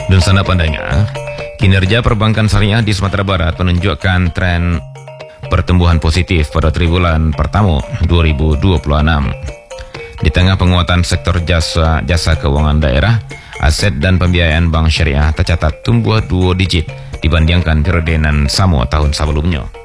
Dan sana pandanya, kinerja perbankan syariah di Sumatera Barat menunjukkan tren pertumbuhan positif pada triwulan pertama 2026. Di tengah penguatan sektor jasa keuangan daerah, aset dan pembiayaan bank syariah tercatat tumbuh 2 digit dibandingkan periode yang sama tahun sebelumnya.